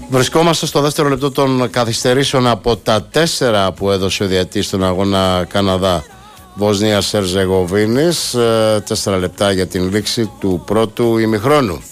Βρισκόμαστε στο δεύτερο λεπτό των καθυστερήσεων από τα 4 που έδωσε ο διαιτητής στον αγώνα Καναδά Βοσνίας Ερζεγοβίνης. 4 λεπτά για την λήξη του πρώτου ημιχρόνου.